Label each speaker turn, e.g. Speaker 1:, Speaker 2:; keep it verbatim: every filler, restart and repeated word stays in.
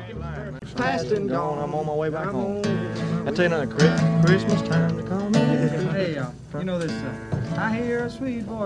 Speaker 1: Past and gone, I'm on my way back home. I tell you another, Christmas time to come.
Speaker 2: Hey, uh, you know this, uh, I hear a sweet voice.